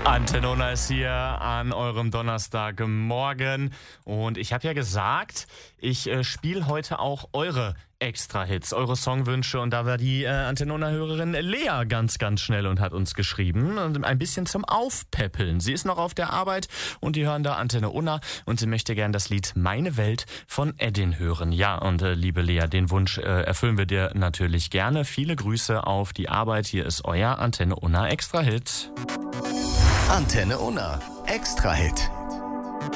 Antenne Unna ist hier an eurem Donnerstagmorgen und ich habe ja gesagt, ich spiele heute auch eure Extra-Hits, eure Songwünsche, und da war die Antenne Unna-Hörerin Lea ganz schnell und hat uns geschrieben, ein bisschen zum Aufpäppeln. Sie ist noch auf der Arbeit und die hören da Antenne Unna und sie möchte gern das Lied Meine Welt von Edin hören. Ja, und liebe Lea, den Wunsch erfüllen wir dir natürlich gerne. Viele Grüße auf die Arbeit. Hier ist euer Antenne Unna Extra-Hit. Antenne Unna Extra-Hit.